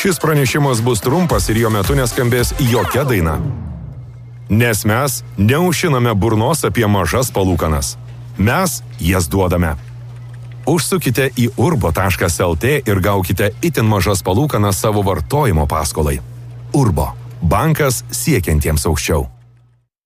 Šis pranešimas bus trumpas ir jo metu neskambės jokia daina. Nes mes neužšiname burnos apie mažas palūkanas. Mes jas duodame. Užsukite į urbo.lt ir gaukite itin mažas palūkanas savo vartojimo paskolai. Urbo. Bankas siekiantiems aukščiau.